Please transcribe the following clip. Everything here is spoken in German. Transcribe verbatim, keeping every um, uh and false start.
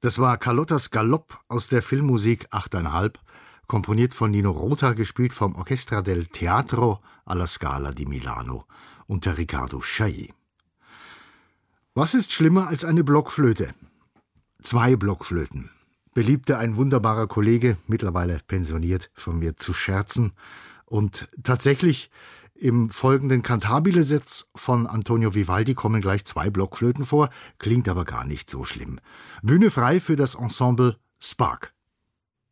Das war Carlottas Galopp aus der Filmmusik achteinhalb, komponiert von Nino Rota, gespielt vom Orchestra del Teatro alla Scala di Milano unter Riccardo Chailly. Was ist schlimmer als eine Blockflöte? Zwei Blockflöten. Beliebte ein wunderbarer Kollege, mittlerweile pensioniert, von mir zu scherzen. Und tatsächlich im folgenden Cantabile-Satz von Antonio Vivaldi kommen gleich zwei Blockflöten vor, klingt aber gar nicht so schlimm. Bühne frei für das Ensemble Spark.